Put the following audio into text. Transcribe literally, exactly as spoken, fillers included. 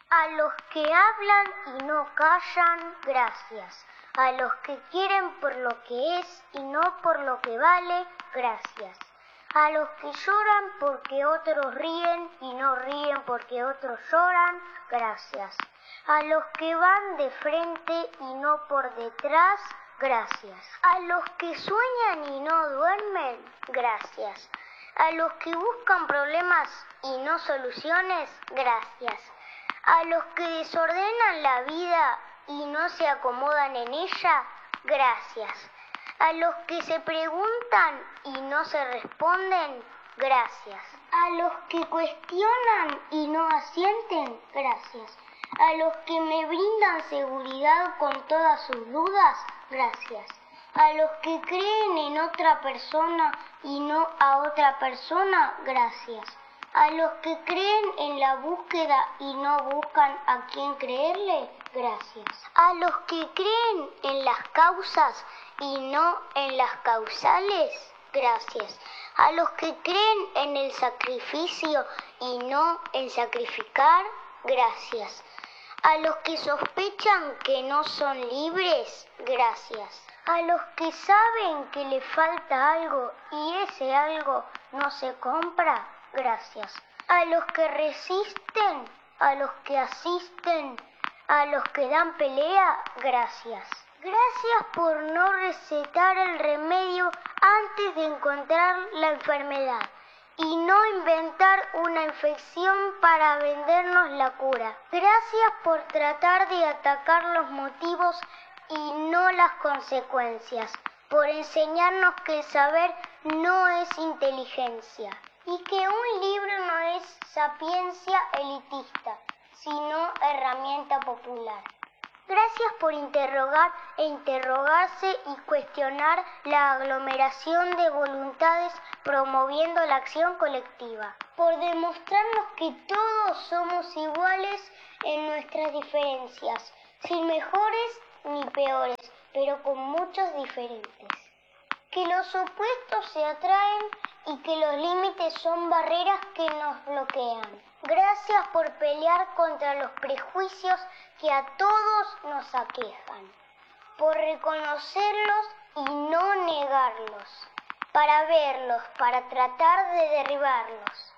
A los que hablan y no callan, gracias. A los que quieren por lo que es y no por lo que vale, gracias. A los que lloran porque otros ríen y no ríen porque otros lloran, gracias. A los que van de frente y no por detrás, gracias. A los que sueñan y no duermen, gracias. A los que buscan problemas y no soluciones, gracias. A los que desordenan la vida y no se acomodan en ella, gracias. A los que se preguntan y no se responden, gracias. A los que cuestionan y no asienten, gracias. A los que me brindan seguridad con todas sus dudas, gracias. A los que creen en otra persona y no a otra persona, gracias. A los que creen en la búsqueda y no buscan a quién creerle, gracias. A los que creen en las causas y no en las causales, gracias. A los que creen en el sacrificio y no en sacrificar, gracias. A los que sospechan que no son libres, gracias. A los que saben que le falta algo y ese algo no se compra, gracias. A los que resisten, a los que asisten, a los que dan pelea, gracias. Gracias por no recetar el remedio antes de encontrar la enfermedad y no inventar una infección para vendernos la cura. Gracias por tratar de atacar los motivos y no las consecuencias, por enseñarnos que el saber no es inteligencia y que un libro no es sapiencia elitista, sino herramienta popular. Gracias por interrogar e interrogarse y cuestionar la aglomeración de voluntades promoviendo la acción colectiva, por demostrarnos que todos somos iguales en nuestras diferencias, sin mejores ni peores, pero con muchos diferentes. Que los opuestos se atraen y que los límites son barreras que nos bloquean. Gracias por pelear contra los prejuicios que a todos nos aquejan, por reconocerlos y no negarlos, para verlos, para tratar de derribarlos.